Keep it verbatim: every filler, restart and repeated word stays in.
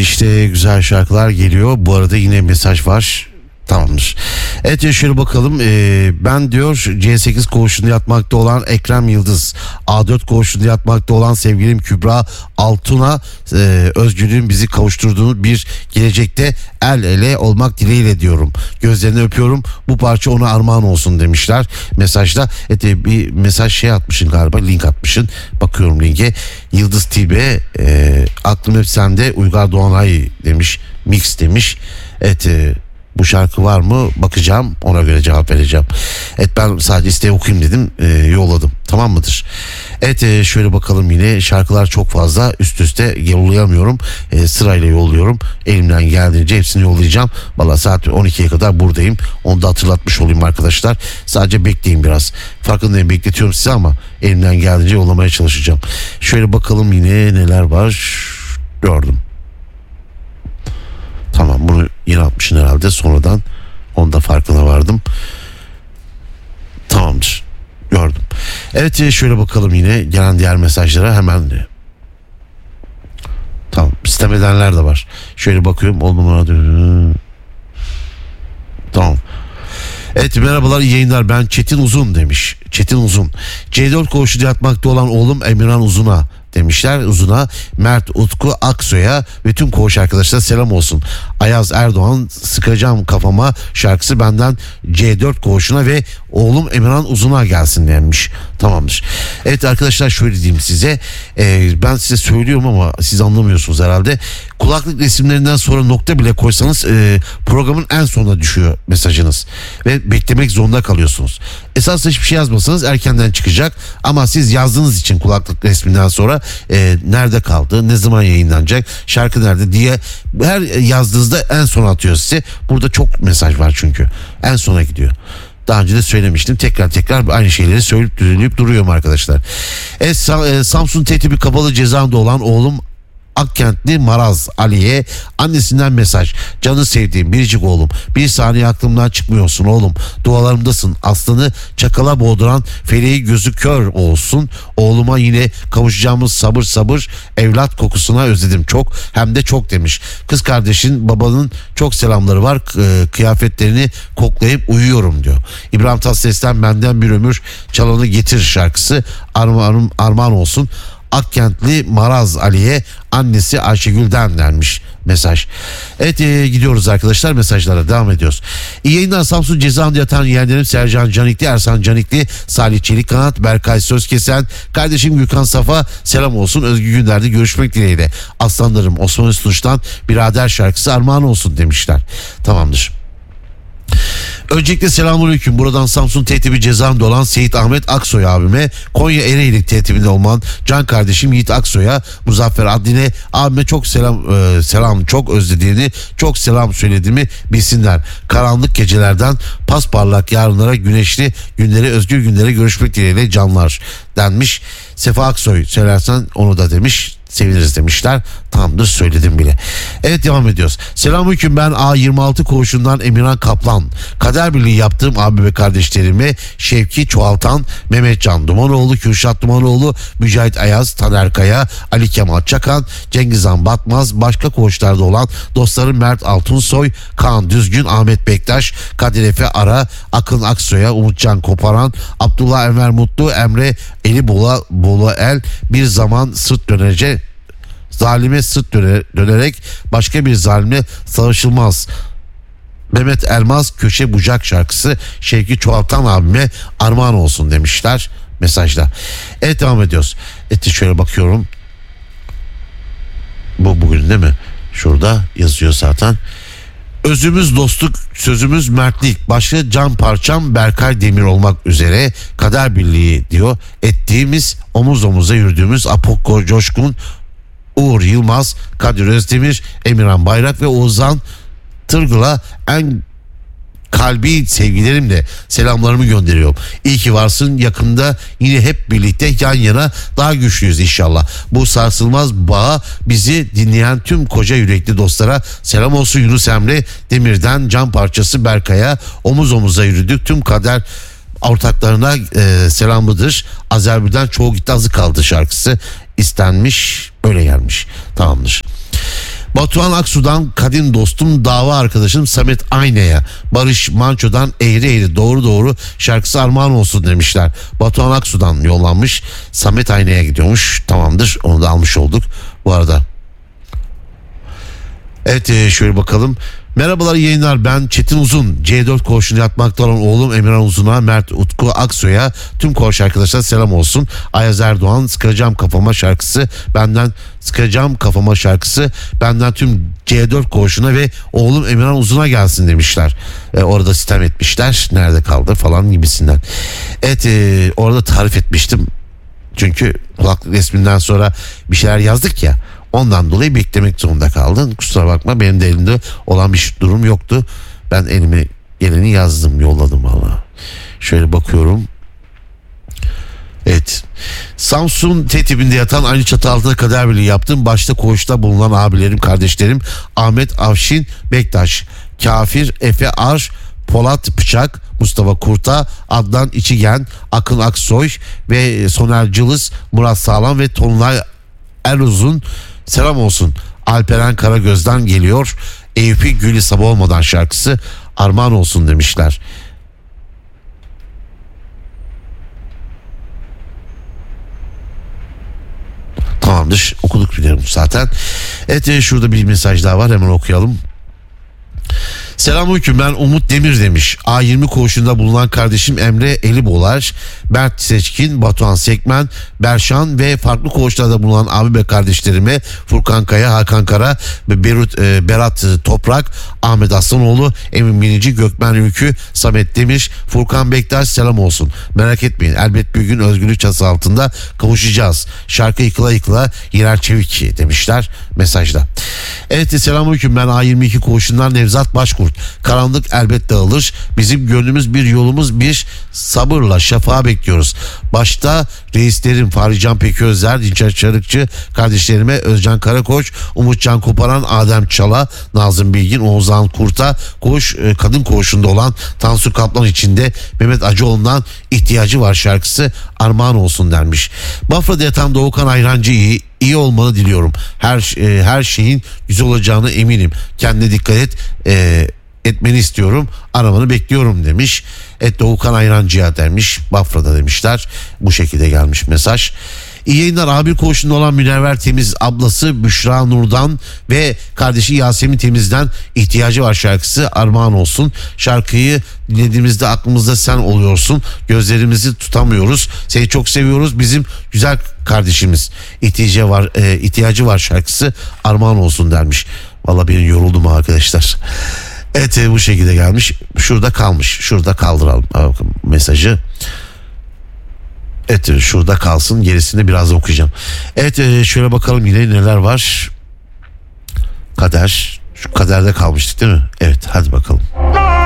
işte güzel şarkılar geliyor. Bu arada yine mesaj var. Tamamdır. Evet, şöyle bakalım. Ee, ben diyor C sekiz koğuşunda yatmakta olan Ekrem Yıldız, A dört koğuşunda yatmakta olan sevgilim Kübra Altun'a e, özgürlüğün bizi kavuşturduğu bir gelecekte el ele olmak dileğiyle diyorum. Gözlerini öpüyorum. Bu parça ona armağan olsun demişler mesajda. Evet, bir mesaj şey atmışsın galiba, link atmışsın. Bakıyorum linke. Yıldız Tilbe e, aklım hep sende, Uygar Doğanay demiş, mix demiş. Evet, e, bu şarkı var mı bakacağım, ona göre cevap vereceğim. Evet, ben sadece isteği okuyayım dedim, e, yolladım, tamam mıdır? Evet, e, şöyle bakalım, yine şarkılar çok fazla, üst üste yollayamıyorum, e, sırayla yolluyorum, elimden geldiğince hepsini yollayacağım. Valla saat on ikiye kadar buradayım, onu da hatırlatmış olayım arkadaşlar. Sadece bekleyin biraz, farkındayım, bekletiyorum size ama elimden geldiğince yollamaya çalışacağım. Şöyle bakalım yine neler var, gördüm. Tamam, bunu yine atmışsın herhalde sonradan. Onda farkına vardım. Tamamdır. Gördüm. Evet, şöyle bakalım yine gelen diğer mesajlara hemen. Tamam, istem edenler de var. Şöyle bakıyorum. On numara. Tamam. Evet, merhabalar, iyi yayınlar, ben Çetin Uzun demiş. Çetin Uzun. C dört koğuşunda yatmakta olan oğlum Emirhan Uzun'a demişler. Uzun'a, Mert Utku Aksoy'a ve tüm koğuş arkadaşlara selam olsun. Ayaz Erdoğan sıkacağım kafama şarkısı benden C dört koğuşuna ve oğlum Emirhan Uzun'a gelsin denmiş. Tamamdır. Evet arkadaşlar, şöyle diyeyim size. Ee, ben size söylüyorum ama siz anlamıyorsunuz herhalde. Kulaklık resimlerinden sonra nokta bile koysanız e, programın en sonuna düşüyor mesajınız. Ve beklemek zorunda kalıyorsunuz. Esasında hiçbir şey yazmasanız erkenden çıkacak. Ama siz yazdığınız için kulaklık resminden sonra e, nerede kaldı, ne zaman yayınlanacak, şarkı nerede diye her yazdığınızda en sona atıyor size. Burada çok mesaj var çünkü. En sona gidiyor. Daha önce de söylemiştim. Tekrar tekrar aynı şeyleri söyleyip düzenleyip duruyorum arkadaşlar. Evet, Samsun Tertibi Kapalı Cezaevinde olan oğlum Akkentli Maraz Ali'ye annesinden mesaj. Canı sevdiğim biricik oğlum, bir saniye aklımdan çıkmıyorsun oğlum, dualarımdasın, aslanı çakala boğduran feleği gözü kör olsun, oğluma yine kavuşacağımız sabır sabır, evlat kokusuna özledim çok, hem de çok demiş. Kız kardeşin babanın çok selamları var, kıyafetlerini koklayıp uyuyorum diyor. İbrahim Tatlıses'ten benden bir ömür çalanı getir şarkısı armağan, armağan olsun Akkentli Maraz Ali'ye annesi Ayşegül'den denmiş mesaj. Evet, e, gidiyoruz arkadaşlar, mesajlara devam ediyoruz. İyi yayınlar, Samsun cezaevinde yatan yeğenlerim Sercan Canikli, Ersan Canikli, Salih Çelikkanat, Berkay Sözkesen, kardeşim Gürkan Safa selam olsun, özgür günlerde görüşmek dileğiyle. Aslanlarım, Osman Üstünç'tan birader şarkısı armağan olsun demişler. Tamamdır. Öncelikle selamünaleyküm. Buradan Samsun Tertibi Cezaevinde olan Seyit Ahmet Aksoy abime, Konya Ereğli tertibinde olan can kardeşim Yiğit Aksoy'a, Muzaffer Adline abime çok selam e, selam çok özlediğini, çok selam söylediğimi bilsinler. Karanlık gecelerden pasparlak yarınlara, güneşli günlere, özgür günlere görüşmek dileğiyle canlar denmiş. Sefa Aksoy söylersen onu da demiş, seviniriz demişler. Tamamdır, söyledim bile. Evet, devam ediyoruz. Selamünaleyküm, ben A yirmi altı koğuşundan Emirhan Kaplan. Kader birliği yaptığım abi ve kardeşlerime Şevki Çoğaltan, Mehmetcan Dumanoğlu, Kürşat Dumanoğlu, Mücahit Ayaz, Taner Kaya, Ali Kemal Çakan, Cengizhan Batmaz, başka koğuşlarda olan dostlarım Mert Altunsoy, Kaan Düzgün, Ahmet Bektaş, Kadir Efe Ara, Akın Aksoy'a, Umutcan Koparan, Abdullah Enver Mutlu, Emre Eli Bola, Bola El, bir zaman sırt dönece zalime sırt döne, dönerek başka bir zalimle savaşılmaz. Mehmet Elmaz Köşe Bucak şarkısı Şevki Çoğaltan abime armağan olsun demişler mesajda. Evet, devam ediyoruz. Evet, şöyle bakıyorum. Bu bugün değil mi? Şurada yazıyor zaten. Özümüz dostluk, sözümüz mertlik. Başka can parçam Berkay Demir olmak üzere kader birliği diyor. Ettiğimiz, omuz omuza yürüdüğümüz Apokko Coşkun, Uğur Yılmaz, Kadir Özdemir, Emirhan Bayrak ve Oğuzhan Tırgıl'a en kalbi sevgilerimle selamlarımı gönderiyorum. İyi ki varsın, yakında yine hep birlikte yan yana daha güçlüyüz inşallah. Bu sarsılmaz bağa bizi dinleyen tüm koca yürekli dostlara selam olsun. Yunus Emre Demir'den can parçası Berkay'a, omuz omuza yürüdük tüm kader ortaklarına e, selamıdır. Azerbaycan çoğu gitti azı kaldı şarkısı istenmiş, öyle gelmiş. Tamamdır. Batuhan Aksu'dan kadim dostum, dava arkadaşım Samet Ayna'ya, Barış Manço'dan eğri eğri doğru doğru şarkısı armağan olsun demişler. Batuhan Aksu'dan yollanmış, Samet Ayna'ya gidiyormuş. Tamamdır, onu da almış olduk bu arada. Evet, şöyle bakalım. Merhabalar, yayınlar, ben Çetin Uzun. C dört koğuşunda yatmakta olan oğlum Emirhan Uzun'a, Mert Utku Aksoy'a, tüm koğuş arkadaşlar selam olsun. Ayaz Erdoğan, sıkacağım kafama şarkısı benden, sıkacağım kafama şarkısı benden tüm C dört koğuşuna ve oğlum Emirhan Uzun'a gelsin demişler. Ee, orada sitem etmişler, nerede kaldı falan gibisinden. Evet, e, orada tarif etmiştim. Çünkü kulaklık resminden sonra bir şeyler yazdık ya. Ondan dolayı beklemek zorunda kaldın. Kusura bakma, benim de elimde olan bir durum yoktu. Ben elime geleni yazdım, yolladım valla. Şöyle bakıyorum. Evet. Samsun T-tipinde yatan, aynı çatı altında kader birliği yaptım. Başta koğuşta bulunan abilerim, kardeşlerim Ahmet Avşin Bektaş, Kafir Efe Ar, Polat Bıçak, Mustafa Kurta, Adnan İçigen, Akın Aksoy ve Soner Cılız, Murat Sağlam ve Tonlay Eruzun selam olsun. Alperen Karagöz'den geliyor. Eyüp'i Gülü Sabah olmadan şarkısı armağan olsun demişler. Tamamdır, okuduk bilirim zaten. Evet, şurada bir mesaj daha var, hemen okuyalım. Selamünaleyküm, ben Umut Demir demiş. A yirmi koğuşunda bulunan kardeşim Emre Elibolar, Mert Seçkin, Batuhan Sekmen, Berşan ve farklı koğuşlarda bulunan abi ve kardeşlerime Furkan Kaya, Hakan Kara, Berut, e, Berat Toprak, Ahmet Aslanoğlu, Emin Binici, Gökmen Ülkü, Samet Demir, Furkan Bektaş selam olsun. Merak etmeyin, elbet bir gün özgürlük çatısı altında kavuşacağız. Şarkı yıkıla yıkıla Yener Çevik demişler mesajda. Evet, selamünaleyküm, ben A yirmi iki koğuşundan Nevzat Başkurt. Karanlık elbet dağılır. Bizim gönlümüz bir, yolumuz bir, sabırla şafağı bekliyoruz. Başta reislerim Fahrican Peközler, Dinçer Çarıkçı, kardeşlerime Özcan Karakoç, Umutcan Koparan, Adem Çala, Nazım Bilgin, Oğuzhan Kurt'a, koğuş, kadın koğuşunda olan Tansu Kaplan içinde Mehmet Acıoğlu'ndan ihtiyacı var şarkısı armağan olsun denmiş. Bafra'da yatan Doğukan Ayrancı iyi, iyi olmanı diliyorum. Her e, her şeyin güzel olacağını eminim. Kendine dikkat et. E, etmeni istiyorum. Aramanı bekliyorum demiş. Et Doğukan Ayrancı'ya demiş. Bafra'da demişler. Bu şekilde gelmiş mesaj. İyi yayınlar. A bir koğuşunda olan Münevver Temiz ablası Büşra Nur'dan ve kardeşi Yasemin Temiz'den ihtiyacı var şarkısı armağan olsun. Şarkıyı dinlediğimizde aklımızda sen oluyorsun. Gözlerimizi tutamıyoruz. Seni çok seviyoruz. Bizim güzel kardeşimiz. İhtiyacı var, e, ihtiyacı var şarkısı armağan olsun dermiş. Vallahi ben yoruldum arkadaşlar. Evet, bu şekilde gelmiş. Şurada kalmış. Şurada kaldıralım bakın mesajı. Evet, şurada kalsın, gerisini biraz okuyacağım. Evet, şöyle bakalım yine neler var. Kader. Şu kaderde kalmıştık değil mi? Evet, hadi bakalım.